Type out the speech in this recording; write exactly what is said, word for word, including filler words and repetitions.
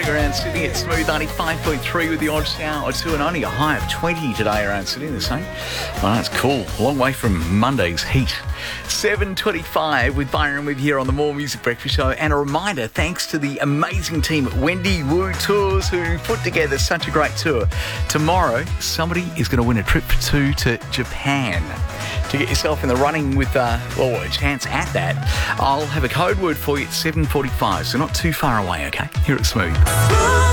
around Sydney. It's Smooth ninety-five point three with the odd shower or two and only a high of twenty today around Sydney, the same. Well, that's cool. A long way from Monday's heat. seven twenty-five with Byron with here on the More Music Breakfast Show. And a reminder, thanks to the amazing team at Wendy Wu Tours who put together such a great tour. Tomorrow, somebody is going to win a trip for two to Japan. To get yourself in the running with, uh, well, a chance at that, I'll have a code word for you at seven forty-five, so not too far away, okay? Here at Smooth.